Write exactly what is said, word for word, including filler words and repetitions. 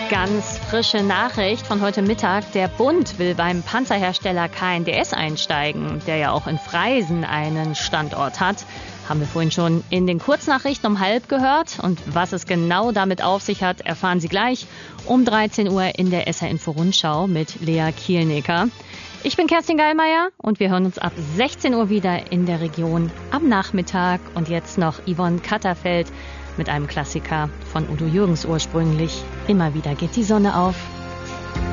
Ganz frische Nachricht von heute Mittag. Der Bund will beim Panzerhersteller K N D S einsteigen, der ja auch in Freisen einen Standort hat. Haben wir vorhin schon in den Kurznachrichten um halb gehört. Und was es genau damit auf sich hat, erfahren Sie gleich um dreizehn Uhr in der S R-Info Rundschau mit Lea Kielnecker. Ich bin Kerstin Geilmeier und wir hören uns ab sechzehn Uhr wieder in der Region am Nachmittag. Und jetzt noch Yvonne Katterfeld mit einem Klassiker von Udo Jürgens ursprünglich. Immer wieder geht die Sonne auf.